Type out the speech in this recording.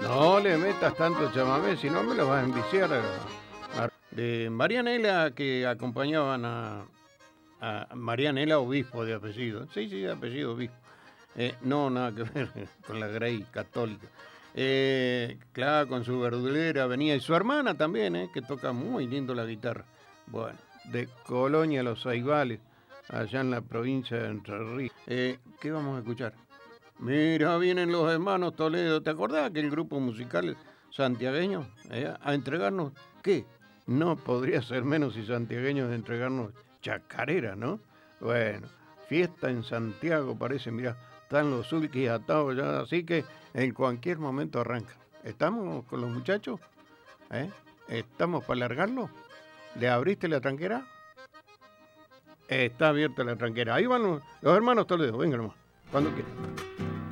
No le metas tanto chamamé, si no me lo vas a enviciar. De Marianela, que acompañaban a Marianela Obispo de apellido. Sí, sí, de apellido Obispo. No, nada que ver con la Grey católica. Claro, con su verdulera venía. Y su hermana también, que toca muy lindo la guitarra. Bueno, de Colonia Los Saibales, allá en la provincia de Entre Ríos. ¿Qué vamos a escuchar? Mira, vienen los hermanos Toledo. ¿Te acordás que el grupo musical santiagueño a entregarnos qué? No podría ser menos si santiagueños de entregarnos chacarera, ¿no? Bueno, fiesta en Santiago parece, mira, están los sulquis atados ya, así que en cualquier momento arranca. ¿Estamos con los muchachos? ¿Eh? ¿Estamos para largarlo? ¿Le abriste la tranquera? Está abierta la tranquera. Ahí van los hermanos Toledo, vengan nomás, cuando quieran.